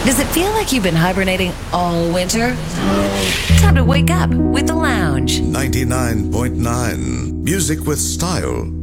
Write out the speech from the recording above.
Does it feel like you've been hibernating all winter? Time to wake up with the lounge. 99.9 Music with Style.